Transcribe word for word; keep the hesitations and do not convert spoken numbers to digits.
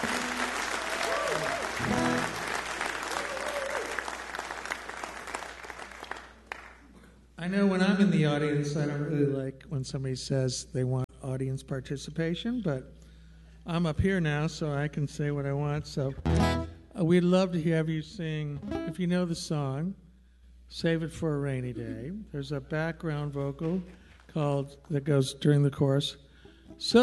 I know when I'm in the audience, I don't really like when somebody says they want audience participation, but I'm up here now, so I can say what I want. So uh, we'd love to have you sing, if you know the song, Save It for a Rainy Day. There's a background vocal called that goes during the chorus. So